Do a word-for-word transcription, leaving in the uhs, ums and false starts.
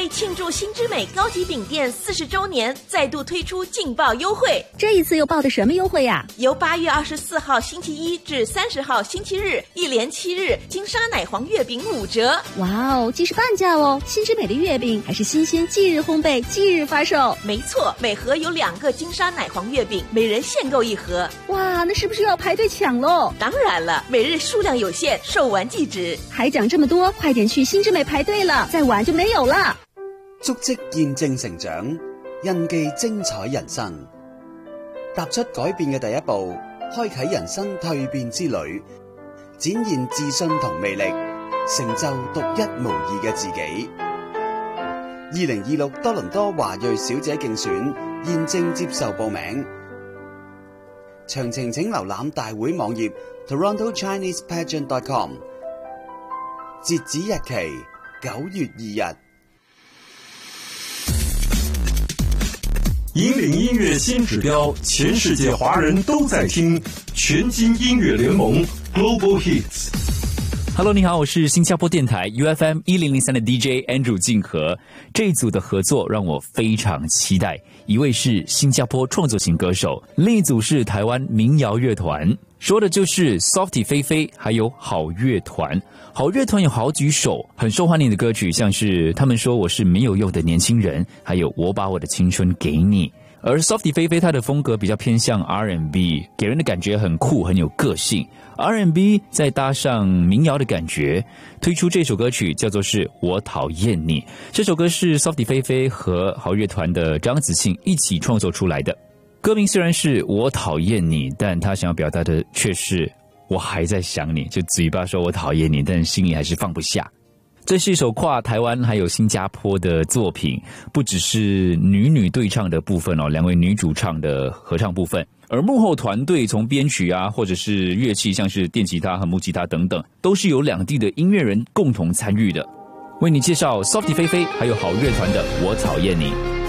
为庆祝新之美高级饼店四十周年，再度推出劲爆优惠。 这一次又报的什么优惠呀？ 由八月二十四号星期一至三十号星期日，一连七日，金沙奶黄月饼五折。 哇哦，既是半价哦！新之美的月饼还是新鲜，即日烘焙，即日发售。 没错，每盒有两个金沙奶黄月饼，每人限购一盒。 哇，那是不是要排队抢喽？ 当然了，每日数量有限，售完即止。 还讲这么多，快点去新之美排队了，再晚就没有了。 足迹見證成長，印記精彩人生。踏出改變嘅第一步，開啟人生蛻變之旅，展現自信同魅力，成就獨一無二嘅自己。二零二六多倫多華裔小姐競選現正接受報名，詳情請瀏覽大會網頁 toronto chinese pageant dot com， 截止日期九月二日。 引領音樂新指標，全世界華人都在聽，全金音樂聯盟 Global Hits。Hello， 你好，我是新加坡電台 U F M 一零零三的 D J Andrew 靜和。這一組的合作讓我非常期待，一位是新加坡創作型歌手，另一組是台灣民謠樂團，說的就是 Softy 菲菲還有好樂團。好樂團有好幾首很受歡迎的歌曲，像是他們說我是沒有用的年輕人，還有我把我的青春給你。而 Softy 菲菲她的風格比較偏向 R and B， 給人的感覺很酷很有個性， R and B 再搭上民謠的感覺，推出這首歌曲叫做是我討厭你。這首歌是 Softy 菲菲和好樂團的張子慶一起創作出來的，歌名雖然是我討厭你，但他想要表達的卻是我還在想你，就嘴巴說我討厭你，但心裡還是放不下。這是一首跨台灣還有新加坡的作品，不只是女女對唱的部分哦，兩位女主唱的合唱部分，而幕後團隊從編曲啊，或者是樂器，像是電吉他和木吉他等等，都是由兩地的音樂人共同參與的。為你介紹 Softy 菲菲還有好樂團的我討厭你。